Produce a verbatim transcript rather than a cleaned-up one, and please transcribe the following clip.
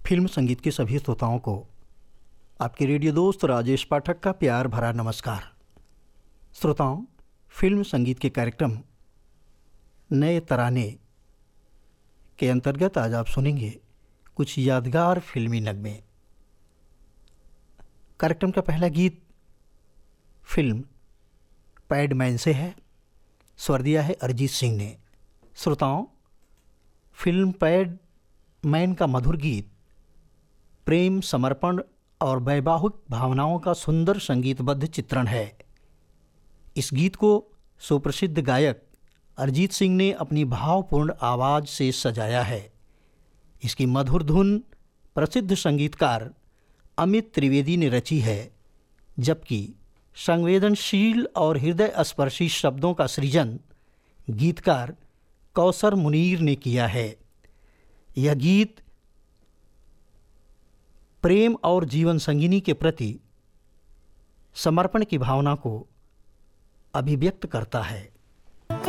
Film संगीत के सभी श्रोताओं को आपके रेडियो दोस्त राजेश पाठक का प्यार भरा नमस्कार। श्रोताओं, फिल्म संगीत के कार्यक्रम नए तराने के अंतर्गत आज आप सुनेंगे कुछ यादगार फिल्मी नगमे। कार्यक्रम का पहला गीत फिल्म पैडमैन से है। स्वर दिया है अरिजीत सिंह ने। श्रोताओं, फिल्म पैडमैन का मधुर गीत प्रेम, समर्पण और वैवाहिक भावनाओं का सुंदर संगीतबद्ध चित्रण है। इस गीत को सुप्रसिद्ध गायक अरिजीत सिंह ने अपनी भावपूर्ण आवाज़ से सजाया है। इसकी मधुर धुन प्रसिद्ध संगीतकार अमित त्रिवेदी ने रची है, जबकि संवेदनशील और हृदय स्पर्शी शब्दों का सृजन गीतकार कौसर मुनीर ने किया है। यह गीत प्रेम और जीवन संगिनी के प्रति समर्पण की भावना को अभिव्यक्त करता है।